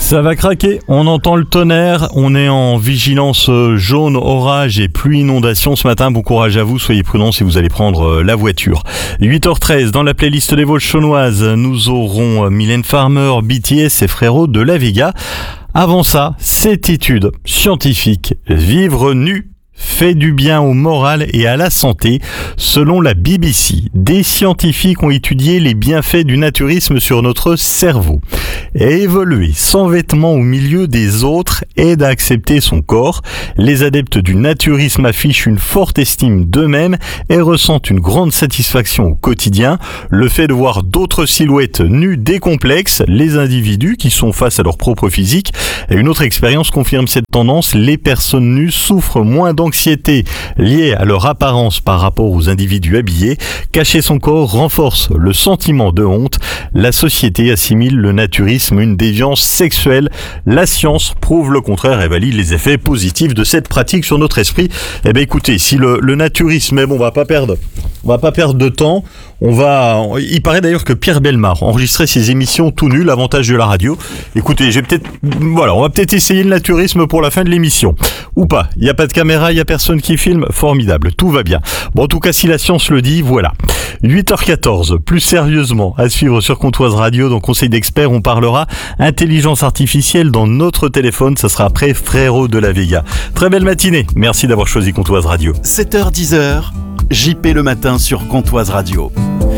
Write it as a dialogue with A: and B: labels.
A: Ça va craquer, on entend le tonnerre, on est en vigilance jaune, orage et pluie inondation ce matin. Bon courage à vous, soyez prudents si vous allez prendre la voiture. 8h13, dans la playlist des Vosges chaunoises, nous aurons Mylène Farmer, BTS et Frérot de la Vega. Avant ça, cette étude scientifique, vivre nu fait du bien au moral et à la santé. Selon la BBC, des scientifiques ont étudié les bienfaits du naturisme sur notre cerveau. Et évoluer sans vêtements au milieu des autres aide à accepter son corps. Les adeptes du naturisme affichent une forte estime d'eux-mêmes et ressentent une grande satisfaction au quotidien. Le fait de voir d'autres silhouettes nues décomplexe les individus qui sont face à leur propre physique. Et une autre expérience confirme cette tendance, les personnes nues souffrent moins d'anxiété liée à leur apparence par rapport aux individus habillés. Cacher son corps renforce le sentiment de honte. La société assimile le naturisme à une déviance sexuelle. La science prouve le contraire et valide les effets positifs de cette pratique sur notre esprit. Eh bien écoutez, si le naturisme, mais bon, on va pas perdre de temps. Il paraît d'ailleurs que Pierre Bellemare enregistrait ses émissions tout nu, l'avantage de la radio. Écoutez, on va peut-être essayer le naturisme pour la fin de l'émission. Ou pas. Il n'y a pas de caméra, il n'y a personne qui filme. Formidable. Tout va bien. Bon, en tout cas, si la science le dit, voilà. 8h14. Plus sérieusement, à suivre sur Comtoise Radio, dans Conseil d'experts, on parlera intelligence artificielle dans notre téléphone. Ça sera après Frérot de la Vega. Très belle matinée. Merci d'avoir choisi Comtoise Radio.
B: 7h-10h. JP le matin sur Comtoise Radio.